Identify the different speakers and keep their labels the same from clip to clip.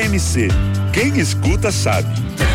Speaker 1: TMC. Quem escuta sabe.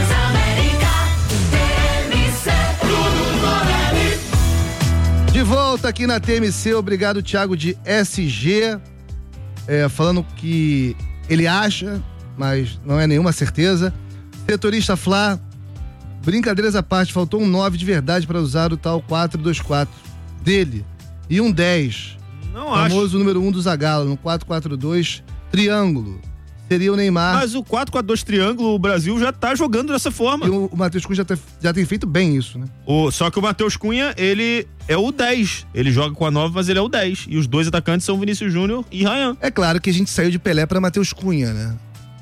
Speaker 2: De volta aqui na TMC, obrigado Thiago de SG, falando que ele acha, mas não é nenhuma certeza. Setorista Flá, brincadeiras à parte, faltou um 9 de verdade para usar o tal 4-2-4 dele. E um 10,
Speaker 3: não
Speaker 2: famoso
Speaker 3: acho.
Speaker 2: número 1 do Zagallo, no 4-4-2, triângulo. Seria o Neymar.
Speaker 3: Mas o 4-4-2 triângulo, o Brasil já tá jogando dessa forma.
Speaker 2: E o Matheus Cunha já tem feito bem isso, né?
Speaker 3: Só que o Matheus Cunha, ele é o 10. Ele joga com a 9, mas ele é o 10. E os dois atacantes são Vinícius Júnior e Ryan.
Speaker 2: É claro que a gente saiu de Pelé para Matheus Cunha, né?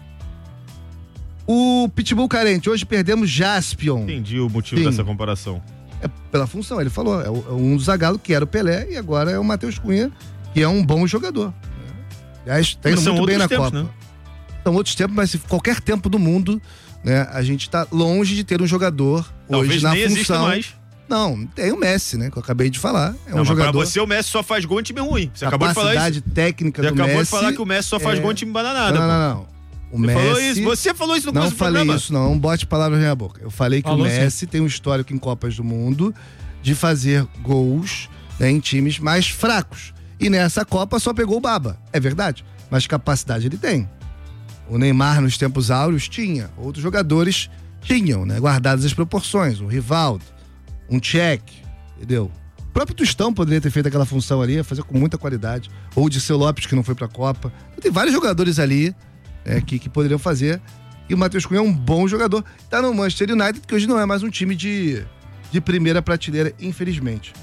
Speaker 2: O Pitbull carente, hoje perdemos Jaspion.
Speaker 3: Entendi o motivo dessa comparação.
Speaker 2: É pela função, ele falou, é um do Zagallo que era o Pelé e agora é o Matheus Cunha, que é um bom jogador. Aliás, tá indo muito bem na
Speaker 3: tempos,
Speaker 2: Copa.
Speaker 3: né?
Speaker 2: São outros tempos, mas qualquer tempo do mundo, né, a gente tá longe de ter um jogador
Speaker 3: Talvez
Speaker 2: hoje na
Speaker 3: nem exista
Speaker 2: função.
Speaker 3: mais.
Speaker 2: Não, tem o Messi, né, que eu acabei de falar. É
Speaker 3: Não,
Speaker 2: um
Speaker 3: mas
Speaker 2: jogador.
Speaker 3: pra você, o Messi só faz gol em time ruim. Você acabou de falar isso.
Speaker 2: Capacidade técnica
Speaker 3: Você
Speaker 2: do Messi.
Speaker 3: acabou de falar que o Messi só faz gol em time bananada.
Speaker 2: Não. O Messi.
Speaker 3: Falou isso. Você falou isso no começo do programa.
Speaker 2: Não falei isso, não bote palavras na minha boca. Eu falei que o Messi tem um histórico em Copas do Mundo de fazer gols, né, em times mais fracos. E nessa Copa só pegou o Baba. É verdade. Mas capacidade ele tem. O Neymar nos tempos áureos tinha. Outros jogadores tinham, né? Guardadas as proporções. Um Rivaldo, um Tchek, entendeu? O próprio Tostão poderia ter feito aquela função ali, fazer com muita qualidade. Ou o Diceu Lopes, que não foi pra Copa. Tem vários jogadores ali que poderiam fazer. E o Matheus Cunha é um bom jogador. Tá no Manchester United, que hoje não é mais um time de primeira prateleira, infelizmente.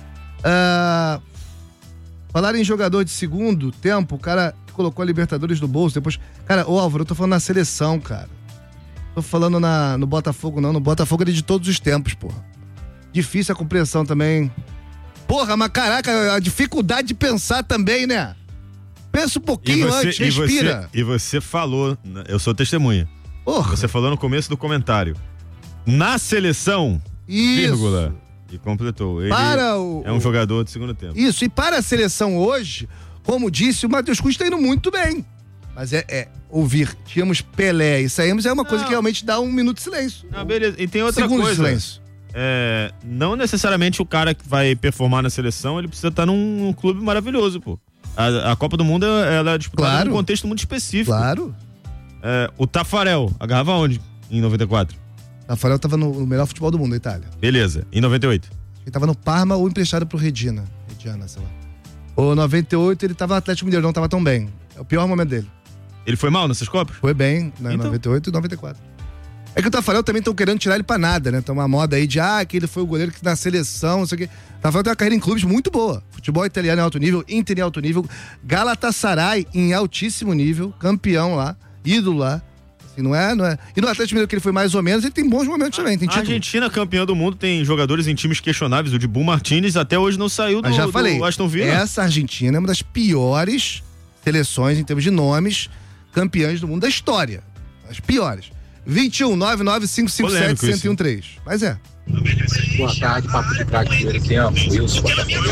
Speaker 2: Falar em jogador de segundo tempo, o cara que colocou a Libertadores no bolso, depois... Cara, Álvaro, eu tô falando na seleção, cara. Tô falando no Botafogo, não. No Botafogo ele é de todos os tempos, porra. Difícil a compreensão também. Porra, mas caraca, a dificuldade de pensar também, né? Pensa um pouquinho antes, respira.
Speaker 3: E você falou, eu sou testemunha.
Speaker 2: Porra.
Speaker 3: Você falou no começo do comentário. Na seleção, vírgula... E completou. Ele é um jogador de segundo tempo.
Speaker 2: Isso, e para a seleção hoje, como disse, o Matheus Cunha está indo muito bem. Mas ouvir, tínhamos Pelé e saímos, é uma coisa que realmente dá um minuto de silêncio.
Speaker 3: Não, beleza. E tem outra
Speaker 2: Segundo
Speaker 3: coisa.
Speaker 2: De silêncio.
Speaker 3: Não necessariamente o cara que vai performar na seleção, ele precisa estar num clube maravilhoso, pô. A Copa do Mundo, ela é disputada num contexto muito específico.
Speaker 2: Claro.
Speaker 3: O Tafarel, agarrava onde em 94?
Speaker 2: Tafarel tava no melhor futebol do mundo, da Itália.
Speaker 3: Beleza. Em 98?
Speaker 2: Ele tava no Parma ou emprestado pro Reggiana, sei lá. Ou 98 ele tava no Atlético Mineiro, não tava tão bem. É o pior momento dele.
Speaker 3: Ele foi mal nessas Copas?
Speaker 2: Foi bem, né? Então... 98 e 94. É que o Tafarel também estão querendo tirar ele pra nada, né? Tá uma moda aí de, que ele foi o goleiro que na seleção, não sei o quê. O Tafarel tem uma carreira em clubes muito boa. Futebol italiano em alto nível, Inter em alto nível, Galatasaray em altíssimo nível, campeão lá, ídolo lá. Não é. E no Atlético Mineiro, que ele foi mais ou menos, ele tem bons momentos também. Tem título.
Speaker 3: A Argentina, campeã do mundo, tem jogadores em times questionáveis. O Dibu Martínez até hoje não saiu do Aston Villa.
Speaker 2: Essa Argentina é uma das piores seleções em termos de nomes, campeãs do mundo da história. As piores. 21-99557-1013. Mas
Speaker 4: Boa tarde, Papo de Craque, primeiro tempo. Wilson,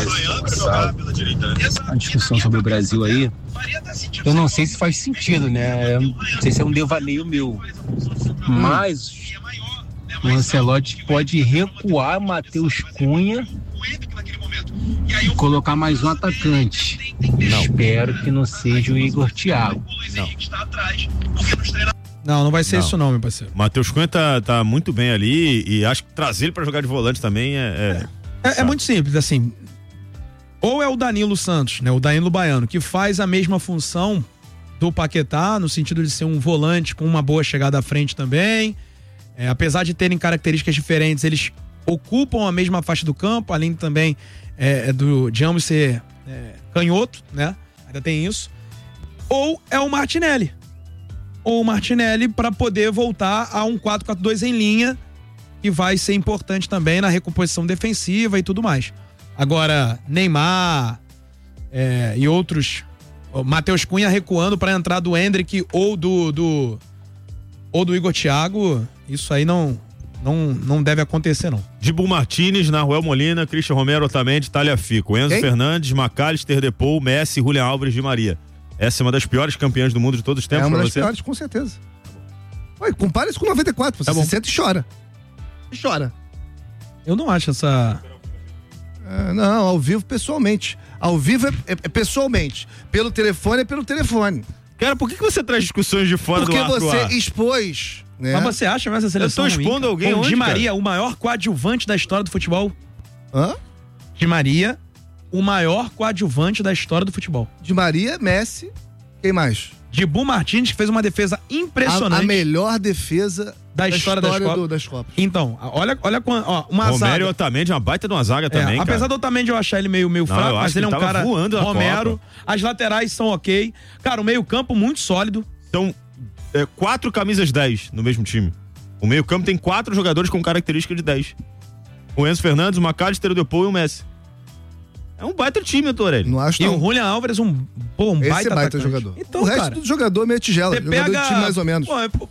Speaker 4: a discussão sobre o Brasil aí, eu não sei se faz sentido, né? Não sei se é um devaneio meu. Mas o Ancelotti pode recuar Matheus Cunha e colocar mais um atacante. Não. Espero que não seja o Igor Thiago.
Speaker 5: Não vai ser isso não, meu parceiro.
Speaker 3: Matheus Cunha tá muito bem ali e acho que trazer ele pra jogar de volante também é
Speaker 5: muito simples, assim. Ou é o Danilo Santos, né? O Danilo Baiano, que faz a mesma função do Paquetá, no sentido de ser um volante com uma boa chegada à frente também. Apesar de terem características diferentes, eles ocupam a mesma faixa do campo, além também de ambos ser canhoto, né? Ainda tem isso. Ou é o Martinelli. Ou o Martinelli para poder voltar a um 4-4-2 em linha, que vai ser importante também na recomposição defensiva e tudo mais. Agora, Neymar e outros, Matheus Cunha recuando para entrar do Endrick ou do Igor Thiago, isso aí não deve acontecer, não.
Speaker 3: Dibu Martínez, Nahuel Molina, Christian Romero, Otamendi, Tagliafico, Enzo Fernandes, Macalister, Depou, Messi, Julián Álvares, Di Maria. Essa é uma das piores campeãs do mundo de todos os tempos.
Speaker 2: É uma
Speaker 3: pra
Speaker 2: das
Speaker 3: você?
Speaker 2: piores, com certeza. Ué, compara isso com 94. Você se senta e chora. E chora.
Speaker 5: Eu não acho essa...
Speaker 2: Não, ao vivo, pessoalmente. Ao vivo é pessoalmente. Pelo telefone é pelo telefone.
Speaker 3: Cara, por que você traz discussões de fora do ar?
Speaker 2: Porque você expôs, né?
Speaker 5: Mas você acha essa seleção
Speaker 3: Eu tô expondo alguém
Speaker 5: onde,
Speaker 3: onde,
Speaker 5: Di Maria,
Speaker 3: cara?
Speaker 5: o maior coadjuvante da história do futebol.
Speaker 2: Hã?
Speaker 5: Di Maria, o maior coadjuvante da história do futebol.
Speaker 2: Di Maria, Messi, quem mais?
Speaker 5: Dibu Martins, que fez uma defesa impressionante.
Speaker 2: A melhor defesa
Speaker 5: da história das Copas. Então, olha uma
Speaker 3: Romero
Speaker 5: zaga.
Speaker 3: e Otamendi, uma baita de uma zaga também,
Speaker 5: apesar
Speaker 3: cara.
Speaker 5: do Otamendi eu achar ele meio fraco, mas ele é um cara... Romero, as laterais são ok. Cara, o meio campo muito sólido.
Speaker 3: São 4 camisas 10 no mesmo time. O meio campo tem 4 jogadores com característica de 10. O Enzo Fernandes, o McAllister, o Depou e o Messi. É um baita time, Torelli.
Speaker 2: Não acho
Speaker 5: E
Speaker 2: não.
Speaker 5: o Julian Álvares, um
Speaker 2: Esse
Speaker 5: baita
Speaker 2: é baita
Speaker 5: atacante.
Speaker 2: jogador.
Speaker 5: Então,
Speaker 2: o resto
Speaker 5: cara,
Speaker 2: do jogador é meio tigela.
Speaker 5: você
Speaker 2: Jogador
Speaker 5: pega...
Speaker 2: de time mais ou menos.
Speaker 5: Pô,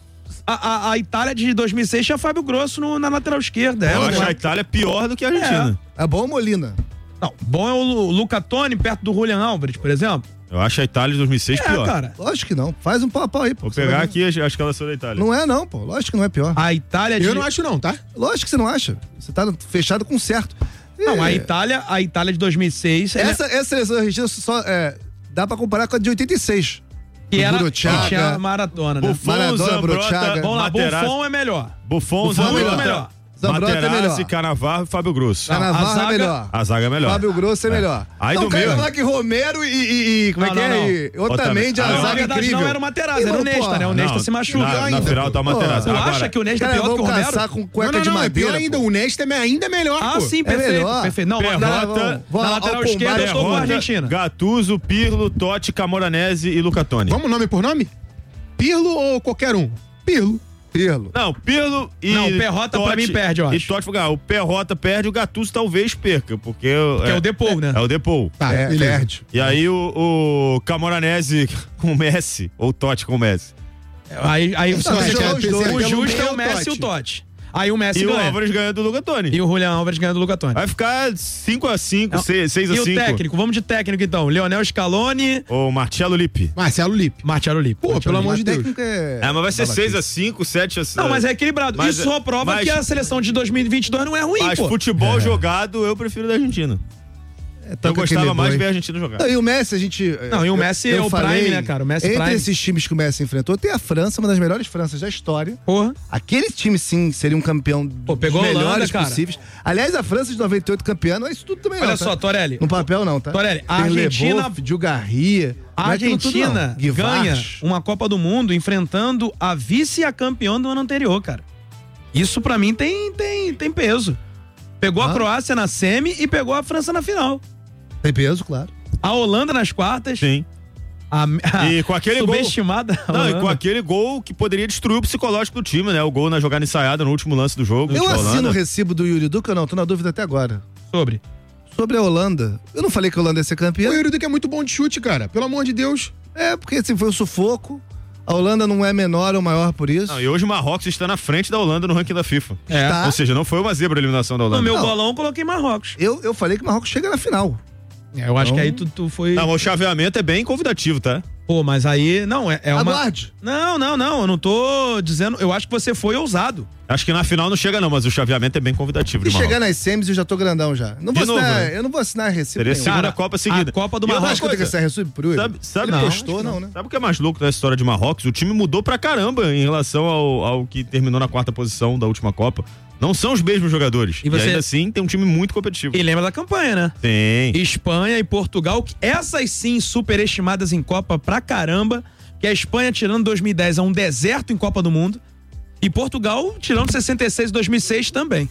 Speaker 5: a Itália de 2006 tinha Fábio Grosso na lateral esquerda.
Speaker 3: Eu acho a Itália pior do que a Argentina.
Speaker 2: É bom o Molina.
Speaker 5: Não, bom é o Luca Toni perto do Julian Álvares, por exemplo.
Speaker 3: Eu acho a Itália de 2006 pior.
Speaker 5: Cara.
Speaker 2: Lógico que não. Faz um pau aí, pô.
Speaker 3: Vou pegar aqui a escalação da Itália.
Speaker 2: Não é não, pô. Lógico que não é pior.
Speaker 5: A Itália
Speaker 6: Eu não acho não, tá?
Speaker 2: Lógico que você não acha. Você tá fechado com certo.
Speaker 5: Não, a Itália de 2006...
Speaker 2: Essa seleção argentina só dá pra comparar com a de 86.
Speaker 5: Que era
Speaker 2: Brochaga,
Speaker 5: que tinha maratona, né?
Speaker 3: Buffon,
Speaker 2: Maradona, Brochaga.
Speaker 5: Vamos lá,
Speaker 3: Materazzi.
Speaker 5: Buffon é melhor.
Speaker 3: Buffon,
Speaker 2: Buffon é
Speaker 3: Zambrota,
Speaker 2: melhor. Zambrota é
Speaker 3: Materazzi,
Speaker 2: melhor.
Speaker 3: Cannavaro e Fábio Grosso.
Speaker 2: Cannavaro
Speaker 5: a zaga-
Speaker 2: é melhor.
Speaker 3: A zaga é melhor.
Speaker 2: Fábio Grosso é melhor.
Speaker 3: Aí
Speaker 2: não,
Speaker 3: do
Speaker 2: o cara
Speaker 3: meio-
Speaker 2: vai falar que Romero e como é
Speaker 5: Não,
Speaker 2: que
Speaker 5: não,
Speaker 2: é? E Otamendi, a
Speaker 3: Não,
Speaker 5: Na
Speaker 2: zaga
Speaker 5: verdade,
Speaker 2: incrível.
Speaker 5: não era o Materazzi, era o
Speaker 2: Ih,
Speaker 5: Nesta,
Speaker 2: pô,
Speaker 5: né? O Nesta
Speaker 3: Não,
Speaker 5: se machuca
Speaker 3: na
Speaker 2: ainda,
Speaker 3: final tá o
Speaker 2: pô.
Speaker 3: Materazzi.
Speaker 5: Tu
Speaker 3: Agora,
Speaker 5: acha que o Nesta é
Speaker 2: Cara,
Speaker 5: pior do que o
Speaker 2: vamos
Speaker 5: Romero?
Speaker 2: caçar com cueca
Speaker 6: Não,
Speaker 2: de
Speaker 6: é pior
Speaker 2: madeira.
Speaker 6: ainda.
Speaker 2: pô.
Speaker 6: O Nesta é ainda melhor,
Speaker 5: Ah,
Speaker 6: pô.
Speaker 5: sim, perfeito.
Speaker 2: melhor.
Speaker 5: Perfeito. Não, mas
Speaker 3: Perrota,
Speaker 5: na lateral esquerda eu tô com a Argentina.
Speaker 3: Gattuso, Pirlo, Totti, Camoranesi e Luca Toni.
Speaker 6: Vamos nome por nome? Pirlo ou qualquer um? Pirlo.
Speaker 2: Pirlo.
Speaker 3: Não, Pirlo e
Speaker 5: Não, o Perrota pra mim perde, eu acho.
Speaker 3: E Totti, o Perrota perde, o Gattuso talvez perca, porque...
Speaker 5: Que é o Depou, né?
Speaker 3: É o Depou.
Speaker 6: Tá, beleza.
Speaker 2: Perde.
Speaker 3: E aí o Camoranesi com o Messi, ou o Totti com o Messi.
Speaker 5: Aí
Speaker 6: Então,
Speaker 5: você
Speaker 6: jogar
Speaker 5: quer
Speaker 6: os dois.
Speaker 5: o justo é
Speaker 6: Pelo
Speaker 5: o Messi e o
Speaker 6: Totti.
Speaker 5: Totti. Aí o Messi
Speaker 3: E o
Speaker 5: ganha.
Speaker 3: Álvares ganha do Luca Toni.
Speaker 5: E o Julian Álvares ganha do Luca Toni.
Speaker 3: Vai ficar 5-5,
Speaker 5: Não.
Speaker 3: 6-5.
Speaker 5: E o técnico? Vamos de técnico então. Leonel Scaloni,
Speaker 3: Ou Marcello Lippi.
Speaker 6: Marcelo Lippe.
Speaker 5: Marcelo Lippi.
Speaker 6: Pô, pelo amor de Deus.
Speaker 2: Técnico é...
Speaker 3: É, mas vai ser 6-5, 7-5.
Speaker 5: Não, mas é equilibrado.
Speaker 3: Mas-
Speaker 5: Isso só prova
Speaker 3: mas-
Speaker 5: que a seleção de 2022 não é ruim,
Speaker 3: Mas
Speaker 5: pô.
Speaker 3: futebol jogado, eu prefiro da Argentina. Eu gostava mais de ver a Argentina jogar.
Speaker 2: Não, e o Messi, a gente...
Speaker 5: Não, e o Messi é o prime, né, cara? O Messi
Speaker 2: entre
Speaker 5: prime.
Speaker 2: esses times que o Messi enfrentou, tem a França, uma das melhores Franças da história.
Speaker 5: Porra.
Speaker 2: Aquele time, sim, seria um campeão
Speaker 5: pegou
Speaker 2: dos
Speaker 5: a Holanda,
Speaker 2: melhores
Speaker 5: cara.
Speaker 2: possíveis. Aliás, a França de 98 campeã, não é isso tudo também
Speaker 5: Olha
Speaker 2: não,
Speaker 5: só,
Speaker 2: tá?
Speaker 5: Torelli.
Speaker 2: No papel não, tá?
Speaker 5: Torelli, a
Speaker 2: Tem
Speaker 5: Argentina-
Speaker 2: Leboff, Djugarria.
Speaker 5: A
Speaker 2: não é aquilo tudo, não.
Speaker 5: Argentina
Speaker 2: Guivarch.
Speaker 5: ganha uma Copa do Mundo enfrentando a vice e a campeã do ano anterior, cara. Isso pra mim tem peso. Pegou a Croácia na semi e pegou a França na final.
Speaker 2: Tem peso, claro.
Speaker 5: A Holanda nas quartas.
Speaker 3: Sim. E com aquele gol-
Speaker 5: subestimada.
Speaker 3: Não, e
Speaker 5: Holanda.
Speaker 3: com aquele gol que poderia destruir o psicológico do time, né? O gol na jogada ensaiada no último lance do jogo.
Speaker 2: Eu
Speaker 3: da
Speaker 2: assino
Speaker 3: Holanda.
Speaker 2: o recibo do Yuri Duca ou não? Tô na dúvida até agora.
Speaker 5: Sobre
Speaker 2: a Holanda. Eu não falei que a Holanda ia ser campeã.
Speaker 6: O Yuri que é muito bom de chute, cara. Pelo amor de Deus.
Speaker 2: É, porque assim, foi um sufoco. A Holanda não é menor ou maior por isso.
Speaker 3: Não, e hoje o Marrocos está na frente da Holanda no ranking da FIFA.
Speaker 2: Tá.
Speaker 3: Ou seja, não foi uma zebra a eliminação da Holanda.
Speaker 5: No meu
Speaker 2: Não.
Speaker 5: bolão, eu coloquei Marrocos.
Speaker 2: Eu falei que o Marrocos chega na final.
Speaker 5: Eu acho que aí tu foi.
Speaker 3: Não, mas o chaveamento é bem convidativo, tá?
Speaker 5: Pô, mas aí. Não, é uma.
Speaker 2: Aguarde.
Speaker 5: Não. Eu não tô dizendo. Eu acho que você foi ousado.
Speaker 3: Acho que na final não chega não, mas o chaveamento é bem convidativo
Speaker 2: Se
Speaker 3: de
Speaker 2: chegar
Speaker 3: Marrocos.
Speaker 2: nas semis, eu já tô grandão já. Não vou
Speaker 3: De novo,
Speaker 2: assinar,
Speaker 3: né?
Speaker 2: Eu não vou assinar recibo
Speaker 3: Seria a
Speaker 2: nenhum.
Speaker 3: segunda
Speaker 5: Cara,
Speaker 3: Copa seguida.
Speaker 5: a Copa do
Speaker 3: E outra
Speaker 2: Eu acho que eu tenho que
Speaker 3: coisa,
Speaker 2: assinar recibo pro Yuri.
Speaker 3: Sabe,
Speaker 2: Ele
Speaker 3: não,
Speaker 2: postou, não, né?
Speaker 3: Sabe o que é mais louco dessa história de Marrocos? O time mudou pra caramba em relação ao que terminou na 4ª posição da última Copa. Não são os mesmos jogadores.
Speaker 5: E você-
Speaker 3: ainda assim tem um time muito competitivo.
Speaker 5: E lembra da campanha, né?
Speaker 3: Tem.
Speaker 5: Espanha e Portugal, que essas sim superestimadas em Copa pra caramba, que a Espanha tirando 2010 é um deserto em Copa do Mundo e Portugal tirando 66 e 2006 também.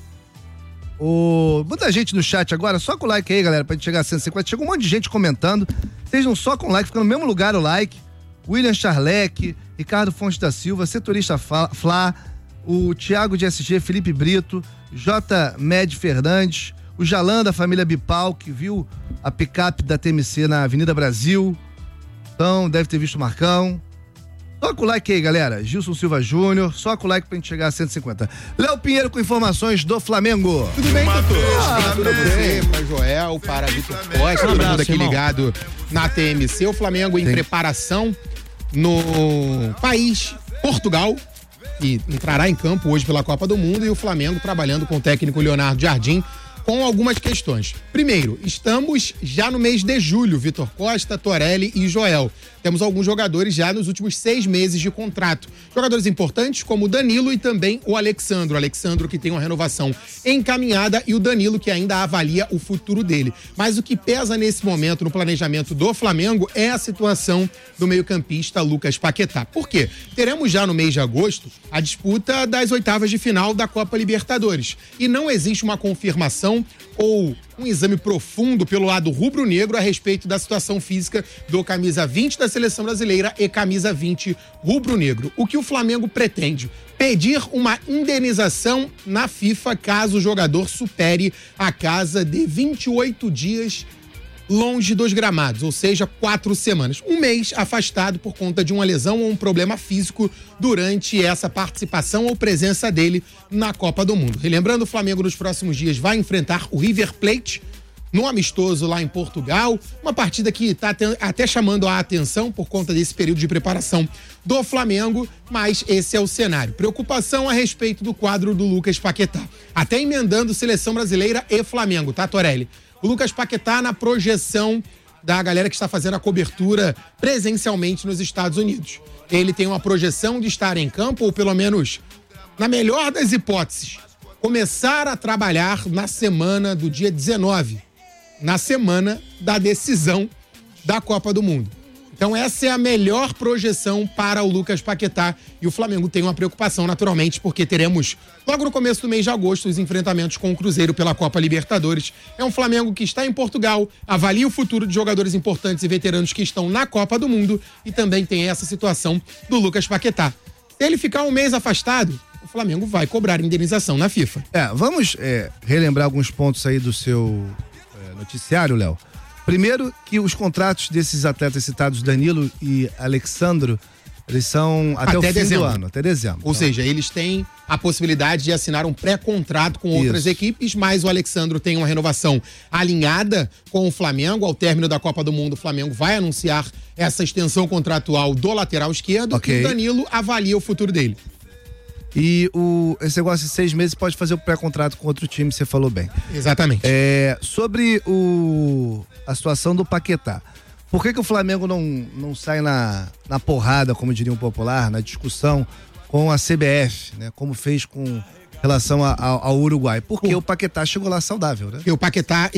Speaker 2: Muita gente no chat agora, só com o like aí, galera, pra gente chegar a 150. Chegou um monte de gente comentando. Sejam só com like, fica no mesmo lugar o like. William Charleck, Ricardo Fonte da Silva, Setorista Flá, o Thiago de SG, Felipe Brito, J. Med Fernandes, o Jalan da família Bipal, que viu a picape da TMC na Avenida Brasil. Então, deve ter visto o Marcão. Só com o like aí, galera. Gilson Silva Júnior, só com o like pra gente chegar a 150. Léo Pinheiro com informações do Flamengo.
Speaker 6: Tudo bem, doutor?
Speaker 2: tudo
Speaker 6: Para
Speaker 2: bem.
Speaker 6: você, para Joel, para Vitor Costa, todo
Speaker 5: abraço,
Speaker 6: mundo aqui
Speaker 5: irmão.
Speaker 6: ligado na TMC. O Flamengo em preparação no país Portugal que entrará em campo hoje pela Copa do Mundo, e o Flamengo trabalhando com o técnico Leonardo Jardim com algumas questões. Primeiro, estamos já no mês de julho, Vitor Costa, Torelli e Joel. Temos alguns jogadores já nos últimos 6 meses de contrato. Jogadores importantes como o Danilo e também o Alexandro. O Alexandro que tem uma renovação encaminhada e o Danilo que ainda avalia o futuro dele. Mas o que pesa nesse momento no planejamento do Flamengo é a situação do meio-campista Lucas Paquetá. Por quê? Teremos já no mês de agosto a disputa das oitavas de final da Copa Libertadores. E não existe uma confirmação ou um exame profundo pelo lado rubro-negro a respeito da situação física do camisa 20 da seleção brasileira e camisa 20 rubro-negro. O que o Flamengo pretende? Pedir uma indenização na FIFA caso o jogador supere a casa de 28 dias longe dos gramados, ou seja, 4 semanas. 1 mês afastado por conta de uma lesão ou um problema físico durante essa participação ou presença dele na Copa do Mundo. Relembrando, o Flamengo nos próximos dias vai enfrentar o River Plate no amistoso lá em Portugal, uma partida que está até chamando a atenção por conta desse período de preparação do Flamengo, mas esse é o cenário. Preocupação a respeito do quadro do Lucas Paquetá. Até emendando seleção brasileira e Flamengo, tá, Torelli? O Lucas Paquetá na projeção da galera que está fazendo a cobertura presencialmente nos Estados Unidos. Ele tem uma projeção de estar em campo, ou pelo menos, na melhor das hipóteses, começar a trabalhar na semana do dia 19, na semana da decisão da Copa do Mundo. Então essa é a melhor projeção para o Lucas Paquetá, e o Flamengo tem uma preocupação naturalmente porque teremos logo no começo do mês de agosto os enfrentamentos com o Cruzeiro pela Copa Libertadores. É um Flamengo que está em Portugal, avalia o futuro de jogadores importantes e veteranos que estão na Copa do Mundo, e também tem essa situação do Lucas Paquetá. Se ele ficar 1 mês afastado, o Flamengo vai cobrar indenização na FIFA.
Speaker 2: Vamos relembrar alguns pontos aí do seu noticiário, Léo. Primeiro, que os contratos desses atletas citados, Danilo e Alexandro, eles são até o fim do ano, até dezembro.
Speaker 6: Ou seja, eles têm a possibilidade de assinar um pré-contrato com outras equipes, mas o Alexandro tem uma renovação alinhada com o Flamengo. Ao término da Copa do Mundo, o Flamengo vai anunciar essa extensão contratual do lateral esquerdo, e o Danilo avalia o futuro dele.
Speaker 2: E esse negócio de 6 meses pode fazer o pré-contrato com outro time, você falou bem.
Speaker 6: Exatamente.
Speaker 2: Sobre a situação do Paquetá. Por que o Flamengo não sai na porrada, como diria um popular, na discussão com a CBF, né? Como fez com relação ao Uruguai? Porque o Paquetá chegou lá saudável, né?
Speaker 6: Porque o Paquetá,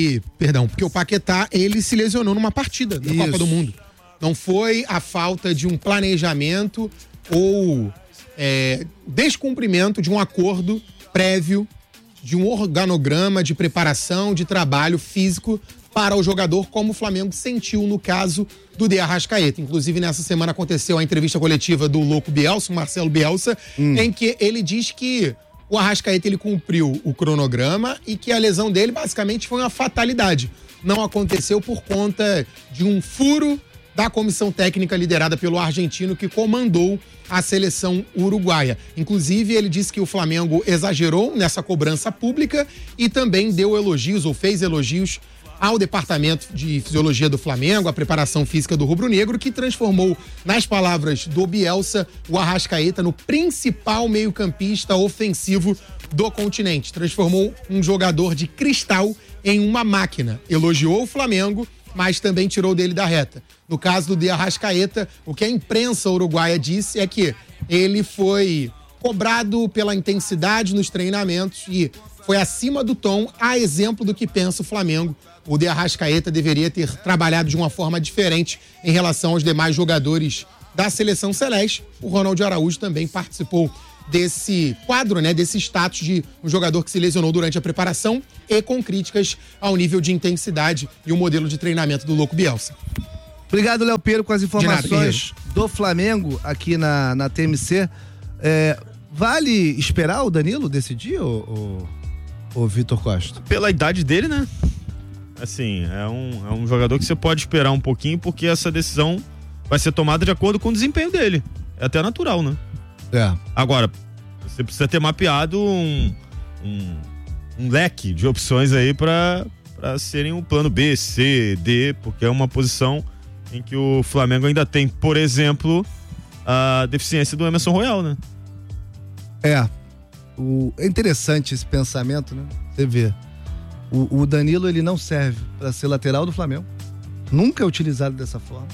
Speaker 6: ele se lesionou numa partida da Copa do Mundo. Não foi a falta de um planejamento ou descumprimento de um acordo prévio, de um organograma de preparação, de trabalho físico para o jogador, como o Flamengo sentiu no caso do De Arrascaeta. Inclusive, nessa semana aconteceu a entrevista coletiva do louco Bielsa, o Marcelo Bielsa, em que ele diz que o Arrascaeta ele cumpriu o cronograma e que a lesão dele basicamente foi uma fatalidade. Não aconteceu por conta de um furo da comissão técnica liderada pelo argentino que comandou a seleção uruguaia. Inclusive, ele disse que o Flamengo exagerou nessa cobrança pública e também deu elogios, ou fez elogios, ao departamento de fisiologia do Flamengo, a preparação física do rubro-negro, que transformou, nas palavras do Bielsa, o Arrascaeta no principal meio-campista ofensivo do continente. Transformou um jogador de cristal em uma máquina. Elogiou o Flamengo, mas também tirou dele da reta. No caso do De Arrascaeta, o que a imprensa uruguaia disse é que ele foi cobrado pela intensidade nos treinamentos e foi acima do tom, a exemplo do que pensa o Flamengo. O De Arrascaeta deveria ter trabalhado de uma forma diferente em relação aos demais jogadores da seleção celeste. O Ronald Araújo também participou desse quadro, né, desse status de um jogador que se lesionou durante a preparação e com críticas ao nível de intensidade e o modelo de treinamento do louco Bielsa.
Speaker 2: Obrigado, Léo Pedro, com as informações do Flamengo aqui na TMC. Vale esperar o Danilo decidir, ou Vitor Costa?
Speaker 3: Pela idade dele, né? Assim, é um jogador que você pode esperar um pouquinho, porque essa decisão vai ser tomada de acordo com o desempenho dele. É até natural, né? Agora, você precisa ter mapeado um leque de opções aí pra serem um plano B, C, D, porque é uma posição em que o Flamengo ainda tem, por exemplo, a deficiência do Emerson Royal, né?
Speaker 2: É interessante esse pensamento, né? Você vê. O Danilo, ele não serve para ser lateral do Flamengo. Nunca é utilizado dessa forma.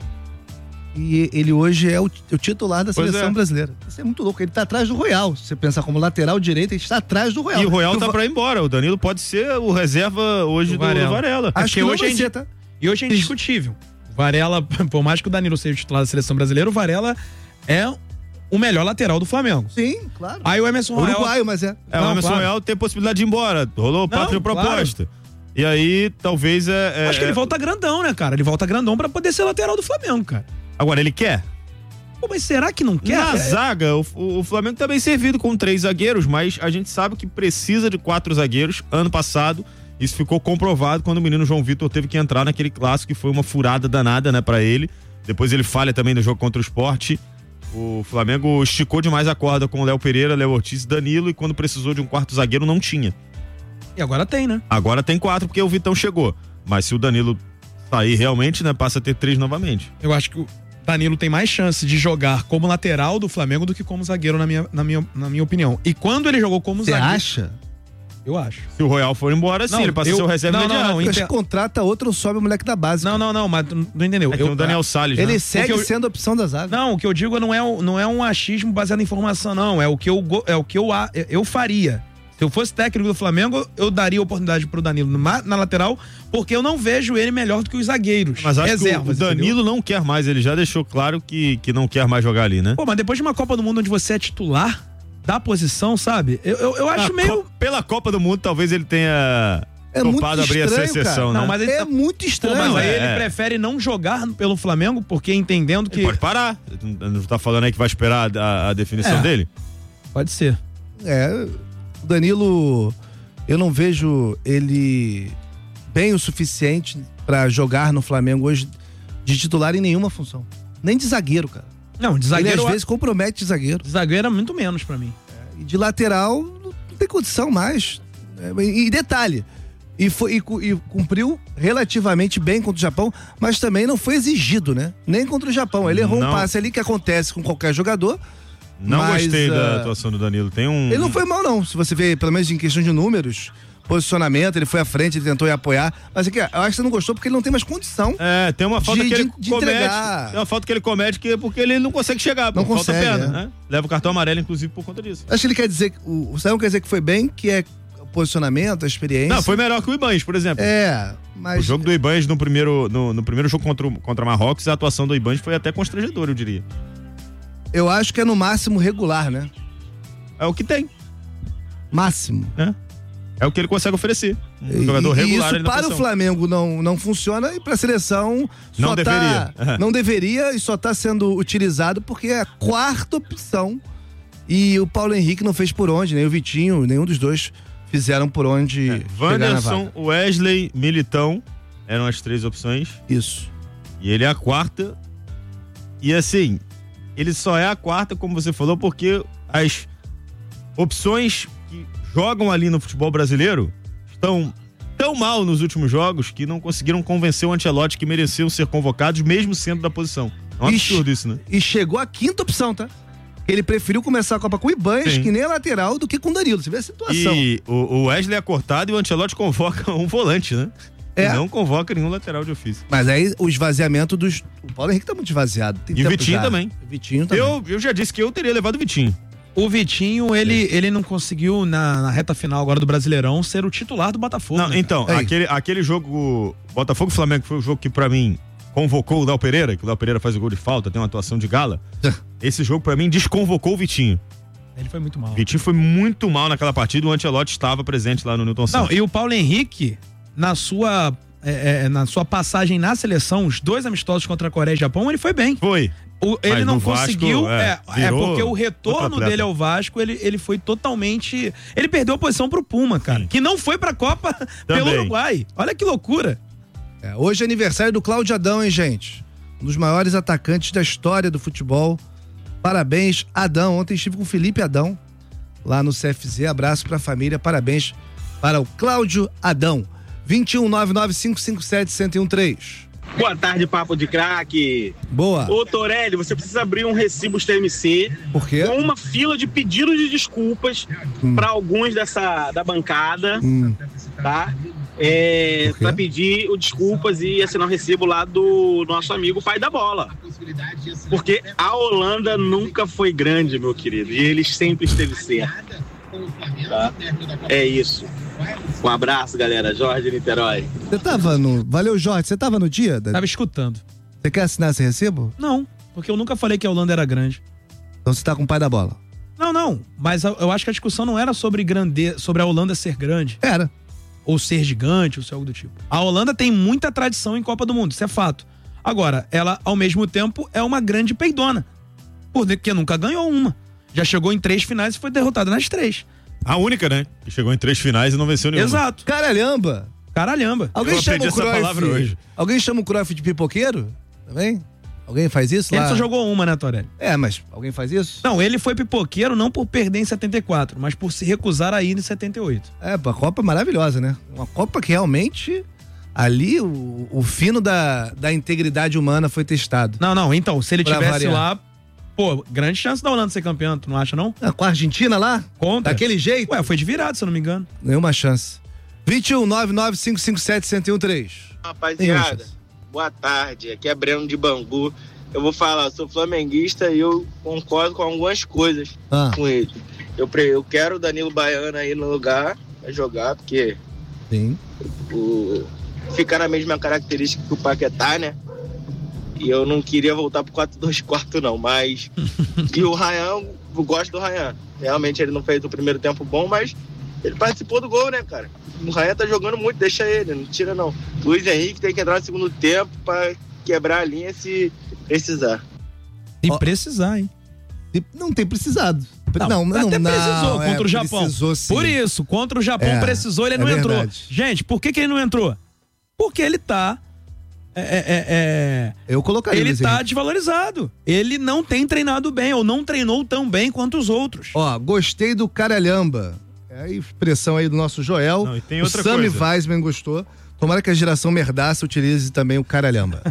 Speaker 2: E ele hoje é o titular da seleção brasileira. Isso é muito louco. Ele tá atrás do Royal. Se você pensar como lateral direito, ele está atrás do Royal.
Speaker 3: E o Royal tá pra ir embora. O Danilo pode ser o reserva hoje do Varela.
Speaker 2: Acho que hoje é tá?
Speaker 5: E hoje é indiscutível. O Varela, por mais que o Danilo seja o titular da seleção brasileira, o Varela é o melhor lateral do Flamengo.
Speaker 2: Sim, claro.
Speaker 5: Aí o Emerson Royal...
Speaker 2: Uruguaio, mas é.
Speaker 3: O Emerson Royal tem possibilidade de ir embora. Rolou pátria proposta. Claro. E aí, talvez
Speaker 5: acho que ele volta grandão, né, cara? Ele volta grandão pra poder ser lateral do Flamengo, cara.
Speaker 3: Agora, ele quer?
Speaker 5: Pô, mas será que não quer?
Speaker 3: Na zaga, o Flamengo tá bem servido com 3 zagueiros, mas a gente sabe que precisa de 4 zagueiros. Ano passado, isso ficou comprovado quando o menino João Vitor teve que entrar naquele clássico, que foi uma furada danada, né, pra ele. Depois ele falha também no jogo contra o Sport. O Flamengo esticou demais a corda com o Léo Pereira, Léo Ortiz e Danilo, e quando precisou de um 4º zagueiro, não tinha.
Speaker 5: E agora tem, né?
Speaker 3: Agora tem 4, porque o Vitão chegou. Mas se o Danilo sair realmente, né, passa a ter 3 novamente.
Speaker 5: Eu acho que o Danilo tem mais chance de jogar como lateral do Flamengo do que como zagueiro, na minha opinião. E quando ele jogou como zagueiro...
Speaker 2: Você acha?
Speaker 5: Eu acho.
Speaker 3: Se o Royal for embora, sim, ele passa a ser o reserva imediato.
Speaker 2: Não, acho que contrata outro ou sobe o moleque da base.
Speaker 5: Não, mas não entendeu.
Speaker 3: Tem o Daniel Salles,
Speaker 2: ele segue sendo a opção da zaga.
Speaker 5: Não, o que eu digo não é um achismo baseado em informação, não. É o que eu faria. Se eu fosse técnico do Flamengo, eu daria oportunidade pro Danilo na lateral, porque eu não vejo ele melhor do que os zagueiros.
Speaker 3: Mas acho que o Danilo não quer mais, ele já deixou claro que não quer mais jogar ali, né?
Speaker 5: Pô, mas depois de uma Copa do Mundo onde você é titular da posição, sabe? Eu acho meio...
Speaker 3: Pela Copa do Mundo, talvez ele tenha topado abrir essa exceção, né?
Speaker 2: Não, mas é muito estranho.
Speaker 5: Pô, mas aí ele prefere não jogar pelo Flamengo, porque entendendo que...
Speaker 3: Ele pode parar. Não tá falando aí que vai esperar a definição dele?
Speaker 5: Pode ser.
Speaker 2: O Danilo, eu não vejo ele bem o suficiente pra jogar no Flamengo hoje de titular em nenhuma função. Nem de zagueiro, cara.
Speaker 5: Não, de zagueiro...
Speaker 2: Ele às vezes compromete de zagueiro.
Speaker 5: De zagueiro é muito menos pra mim.
Speaker 2: E de lateral não tem condição mais. E detalhe, e cumpriu relativamente bem contra o Japão, mas também não foi exigido, né? Nem contra o Japão. Ele errou um passe ali que acontece com qualquer jogador.
Speaker 3: Não gostei da atuação do Danilo.
Speaker 2: Ele não foi mal, não. Se você vê, pelo menos em questão de números, posicionamento, ele foi à frente, ele tentou ir apoiar. Mas aqui, eu acho que você não gostou porque ele não tem mais condição.
Speaker 3: Tem uma falta que ele comete.
Speaker 2: Entregar.
Speaker 3: Tem uma falta que ele comete porque ele não consegue chegar.
Speaker 2: Não consegue.
Speaker 3: Falta perna, né? Leva o cartão amarelo, inclusive, por conta disso.
Speaker 2: Acho que ele quer dizer, o Sérgio quer dizer que foi bem, que é o posicionamento, a experiência.
Speaker 3: Não, foi melhor que o Ibanez, por exemplo.
Speaker 2: Mas...
Speaker 3: O jogo do Ibanez no primeiro jogo contra Marrocos, a atuação do Ibanez foi até constrangedora, eu diria.
Speaker 2: Eu acho que é no máximo regular, né?
Speaker 3: É o que tem.
Speaker 2: Máximo.
Speaker 3: É o que ele consegue oferecer. Um jogador regular.
Speaker 2: Isso para o Flamengo não funciona e para a seleção
Speaker 3: não deveria.
Speaker 2: Não deveria e só está sendo utilizado porque é a 4ª opção. E o Paulo Henrique não fez por onde, nem o Vitinho, nenhum dos dois fizeram por onde.
Speaker 3: Wanderson, Wesley, Militão eram as 3 opções.
Speaker 2: Isso.
Speaker 3: E ele é a 4ª. E assim, ele só é a 4ª, como você falou, porque as opções que jogam ali no futebol brasileiro estão tão mal nos últimos jogos que não conseguiram convencer o Ancelotti que mereciam ser convocados, mesmo sendo da posição. É um absurdo isso, né?
Speaker 2: E chegou a 5ª opção, tá? Ele preferiu começar a Copa com o Ibanez, que nem a lateral, do que com o Danilo. Você vê a situação.
Speaker 3: E o Wesley é cortado e o Ancelotti convoca um volante, né? E não convoca nenhum lateral de ofício.
Speaker 2: Mas aí o esvaziamento dos... O Paulo Henrique tá muito esvaziado.
Speaker 3: E o Vitinho também.
Speaker 2: O Vitinho também.
Speaker 3: Eu já disse que eu teria levado o Vitinho.
Speaker 5: O Vitinho, ele não conseguiu, na reta final agora do Brasileirão, ser o titular do Botafogo.
Speaker 3: Não, então, aquele jogo Botafogo-Flamengo foi o jogo que pra mim convocou o Léo Pereira, que o Léo Pereira faz o gol de falta, tem uma atuação de gala. Esse jogo pra mim desconvocou o Vitinho.
Speaker 5: Ele foi muito mal.
Speaker 3: O Vitinho foi muito mal naquela partida, o Ancelotti estava presente lá no Newton Santos.
Speaker 5: Não, e o Paulo Henrique, na sua passagem na seleção, os 2 amistosos contra a Coreia e Japão, ele foi bem.
Speaker 3: Foi.
Speaker 5: Ele não conseguiu, porque o retorno
Speaker 3: dele
Speaker 5: ao Vasco, ele foi totalmente... Ele perdeu a posição pro Puma, cara, que não foi pra Copa pelo Uruguai. Olha que loucura.
Speaker 2: Hoje é aniversário do Cláudio Adão, hein, gente? Um dos maiores atacantes da história do futebol. Parabéns, Adão. Ontem estive com o Felipe Adão, lá no CFZ. Abraço pra família, parabéns para o Cláudio Adão. 21 99557 1013.
Speaker 7: Boa tarde, papo de craque.
Speaker 2: Boa.
Speaker 7: Ô, Torelli, você precisa abrir um Recibos TMC.
Speaker 2: Por quê?
Speaker 7: Com uma fila de pedidos de desculpas para alguns da bancada, tá? Para pedir desculpas e assinar um recibo lá do nosso amigo Pai da Bola. Porque a Holanda nunca foi grande, meu querido, e ele sempre esteve certo. Tá? É isso. Um abraço, galera. Jorge Niterói.
Speaker 2: Você tava no... Valeu, Jorge. Você tava no dia?
Speaker 5: Tava escutando.
Speaker 2: Você quer assinar esse recibo?
Speaker 5: Não, porque eu nunca falei que a Holanda era grande.
Speaker 2: Então você tá com o Pai da Bola?
Speaker 5: Não. Mas eu acho que a discussão não era sobre sobre a Holanda ser grande.
Speaker 2: Era.
Speaker 5: Ou ser gigante, ou ser algo do tipo. A Holanda tem muita tradição em Copa do Mundo, isso é fato. Agora, ela, ao mesmo tempo, é uma grande peidona. Porque nunca ganhou uma. Já chegou em 3 finais e foi derrotada nas 3.
Speaker 3: A única, né? Que chegou em 3 finais e não venceu nenhuma.
Speaker 5: Exato.
Speaker 2: Caralhamba.
Speaker 5: Alguém
Speaker 2: chama o
Speaker 3: Cruyff hoje.
Speaker 2: Alguém chama o Cruyff de pipoqueiro? Também? Alguém faz isso lá?
Speaker 5: Ele só jogou uma, né, Torelli?
Speaker 2: Mas alguém faz isso?
Speaker 5: Não, ele foi pipoqueiro não por perder em 74, mas por se recusar a ir em 78.
Speaker 2: A Copa é maravilhosa, né? Uma Copa que realmente... Ali, o fino da integridade humana foi testado.
Speaker 5: Não, então, se ele tivesse lá... Pô, grande chance da Holanda ser campeã, tu não acha, não?
Speaker 2: Com a Argentina lá?
Speaker 5: Contra.
Speaker 2: Daquele jeito?
Speaker 5: Foi de virada, se eu não me engano.
Speaker 2: Nenhuma chance. 21-99557-1013.
Speaker 8: Rapaziada, boa tarde. Aqui é Breno de Bangu. Eu vou falar, sou flamenguista e eu concordo com algumas coisas com ele. Eu quero o Danilo Baiano aí no lugar pra jogar, porque...
Speaker 2: Sim.
Speaker 8: Ficar na mesma característica que o Paquetá, né? E eu não queria voltar pro 4-2-4 não, mas... E o Ryan, eu gosto do Ryan. Realmente ele não fez o primeiro tempo bom, mas ele participou do gol, né, cara? O Ryan tá jogando muito, deixa ele, não tira não. Luiz Henrique tem que entrar no segundo tempo pra quebrar a linha se precisar.
Speaker 5: Tem precisar, hein?
Speaker 2: Não tem precisado.
Speaker 5: Não, precisou contra o Japão.
Speaker 2: Precisou, sim.
Speaker 5: Por isso, contra o Japão precisou, ele não entrou.
Speaker 2: Verdade.
Speaker 5: Gente, por que ele não entrou? Porque ele tá...
Speaker 2: Eu colocaria
Speaker 5: ele tá desvalorizado. Ele não tem treinado bem, ou não treinou tão bem quanto os outros.
Speaker 2: Gostei do caralhamba. É a expressão aí do nosso Joel.
Speaker 3: Não, e tem
Speaker 2: o
Speaker 3: outra
Speaker 2: Sammy
Speaker 3: coisa.
Speaker 2: Weisman gostou. Tomara que a geração merdaça utilize também o caralhamba.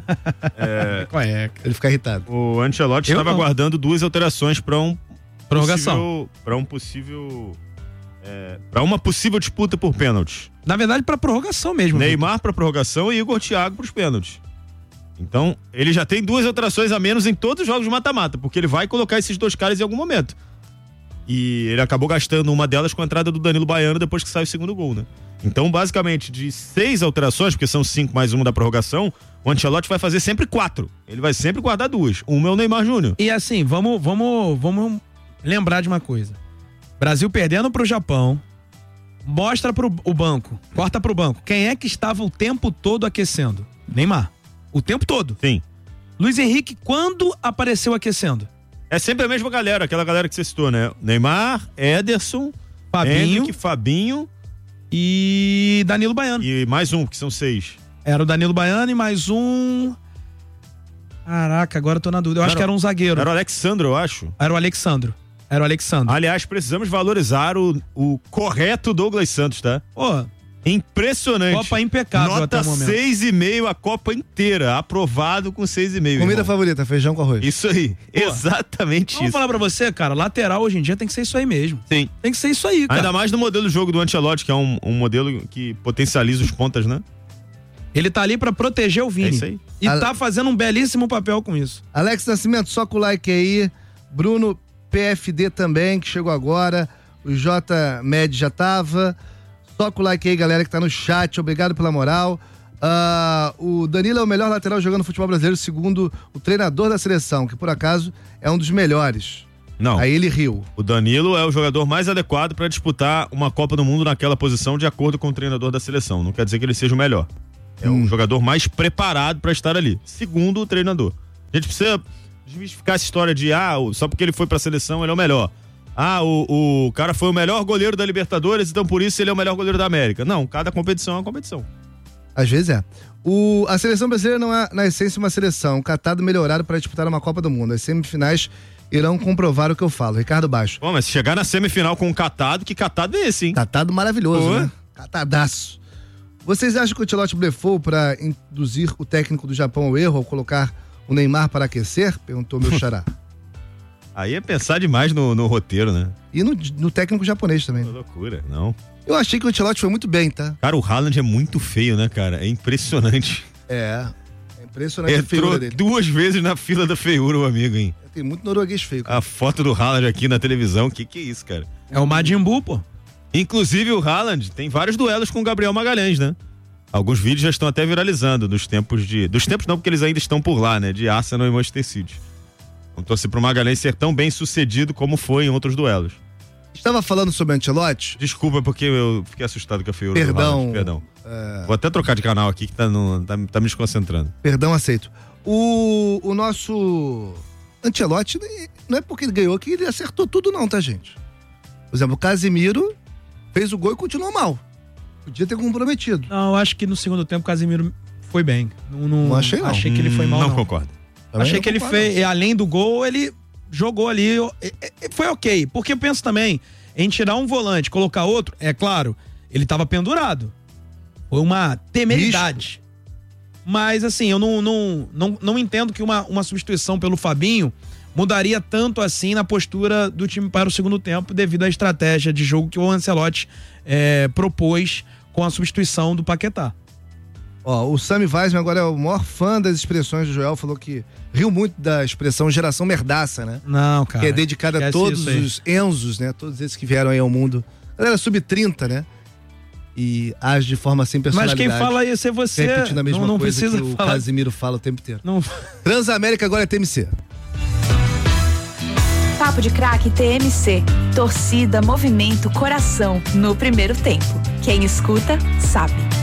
Speaker 2: Ele fica irritado.
Speaker 3: O Ancelotti estava aguardando 2 alterações para
Speaker 5: prorrogação.
Speaker 3: Para um possível... para uma possível disputa por pênaltis.
Speaker 5: Na verdade, para prorrogação mesmo.
Speaker 3: Neymar para prorrogação e Igor Thiago para os pênaltis. Então, ele já tem 2 alterações a menos em todos os jogos de mata-mata, porque ele vai colocar esses 2 caras em algum momento. E ele acabou gastando uma delas com a entrada do Danilo Baiano depois que sai o segundo gol, né? Então, basicamente, de 6 alterações, porque são 5 mais 1 da prorrogação, o Ancelotti vai fazer sempre 4. Ele vai sempre guardar 2. Uma é o Neymar Júnior.
Speaker 5: E assim, vamos lembrar de uma coisa. Brasil perdendo pro Japão, mostra pro banco, corta pro banco. Quem é que estava o tempo todo aquecendo? Neymar. O tempo todo.
Speaker 3: Sim.
Speaker 5: Luiz Henrique, quando apareceu aquecendo?
Speaker 3: É sempre a mesma galera, aquela galera que você citou, né? Neymar, Ederson, Fabinho
Speaker 5: e Danilo Baiano.
Speaker 3: E mais um, que são 6.
Speaker 5: Era o Danilo Baiano e mais um... Caraca, agora eu tô na dúvida. Eu acho que era um zagueiro.
Speaker 3: Era o Alexandro, eu acho.
Speaker 5: Era o Alexandro.
Speaker 3: Aliás, precisamos valorizar o correto Douglas Santos, tá? Impressionante.
Speaker 5: Copa impecável
Speaker 3: Nota
Speaker 5: até o momento.
Speaker 3: 6,5 a Copa inteira. Aprovado com 6,5.
Speaker 2: Comida favorita, feijão com arroz.
Speaker 3: Isso aí. Exatamente isso.
Speaker 5: Vou falar pra você, cara, lateral hoje em dia tem que ser isso aí mesmo.
Speaker 3: Sim.
Speaker 5: Tem que ser isso aí, cara.
Speaker 3: Ainda mais no modelo de jogo do Ancelotti, que é um modelo que potencializa os pontas, né?
Speaker 5: Ele tá ali pra proteger o Vini.
Speaker 3: É isso aí.
Speaker 5: E tá fazendo um belíssimo papel com isso.
Speaker 2: Alex Nascimento, só com o like aí. Bruno PFD também, que chegou agora. O J Med já tava. Só com o like aí, galera, que tá no chat. Obrigado pela moral. O Danilo é o melhor lateral jogando futebol brasileiro, segundo o treinador da seleção, que por acaso é um dos melhores.
Speaker 3: Não.
Speaker 2: Aí ele riu.
Speaker 3: O Danilo é o jogador mais adequado para disputar uma Copa do Mundo naquela posição, de acordo com o treinador da seleção. Não quer dizer que ele seja o melhor. É um jogador mais preparado para estar ali, segundo o treinador. A gente precisa desmistificar essa história de só porque ele foi pra seleção ele é o melhor. O cara foi o melhor goleiro da Libertadores, então por isso ele é o melhor goleiro da América. Não, cada competição é uma competição.
Speaker 2: Às vezes é. A seleção brasileira não é, na essência, uma seleção. Catado melhorado para disputar uma Copa do Mundo. As semifinais irão comprovar o que eu falo. Ricardo Baixo.
Speaker 3: Bom, mas se chegar na semifinal com um catado, que catado é esse, hein?
Speaker 2: Catado maravilhoso, né? Catadaço. Vocês acham que o Ancelotti blefou para induzir o técnico do Japão ao erro ao colocar o Neymar para aquecer? Perguntou meu xará.
Speaker 3: Aí é pensar demais no roteiro, né?
Speaker 2: E no técnico japonês também.
Speaker 3: Que loucura, não.
Speaker 2: Eu achei que o Ancelotti foi muito bem, tá?
Speaker 3: Cara, o Haaland é muito feio, né, cara? É impressionante.
Speaker 2: É impressionante a feiura dele.
Speaker 3: 2 vezes na fila da feiura, o amigo, hein?
Speaker 2: Tem muito norueguês feio, cara.
Speaker 3: A foto do Haaland aqui na televisão, que é isso, cara?
Speaker 5: É o Majin Buu, pô.
Speaker 3: Inclusive o Haaland tem vários duelos com o Gabriel Magalhães, né? Alguns vídeos já estão até viralizando dos tempos não, porque eles ainda estão por lá, né? De Arsenal e Manchester City. Vamos torcer pro Magalhães ser tão bem sucedido como foi em outros duelos.
Speaker 2: Estava falando sobre o Ancelotti?
Speaker 3: Desculpa, porque eu fiquei assustado com a feiura
Speaker 2: do
Speaker 3: Haaland. Perdão. Vou até trocar de canal aqui que tá me desconcentrando.
Speaker 2: Perdão, aceito. O nosso Ancelotti, não é porque ele ganhou que ele acertou tudo não, tá, gente? Por exemplo, o Casemiro fez o gol e continuou mal. Podia ter comprometido.
Speaker 5: Não, eu acho que no segundo tempo o Casemiro foi bem.
Speaker 2: Não achei, não.
Speaker 5: Achei que ele foi mal,
Speaker 3: não. Concordo.
Speaker 5: Achei que ele fez, além do gol, ele jogou ali, foi ok. Porque eu penso também em tirar um volante, colocar outro, é claro, ele tava pendurado. Foi uma temeridade. Mas assim, eu não entendo que uma substituição pelo Fabinho mudaria tanto assim na postura do time para o segundo tempo, devido à estratégia de jogo que o Ancelotti propôs com a substituição do Paquetá.
Speaker 2: O Sami Weissman agora é o maior fã das expressões do Joel, falou que riu muito da expressão geração merdaça, né?
Speaker 5: Não, cara.
Speaker 2: Que é dedicada a todos os Enzos, né? Todos esses que vieram aí ao mundo. Galera sub-30, né? E age de forma sem personalidade.
Speaker 5: Mas quem fala isso é você.
Speaker 2: Repetindo a mesma
Speaker 5: não
Speaker 2: coisa
Speaker 5: precisa
Speaker 2: que
Speaker 5: falar.
Speaker 2: O Casemiro fala o tempo inteiro.
Speaker 5: Não.
Speaker 2: Transamérica agora é TMC.
Speaker 9: Papo de Craque TMC. Torcida, movimento, coração no primeiro tempo. Quem escuta, sabe.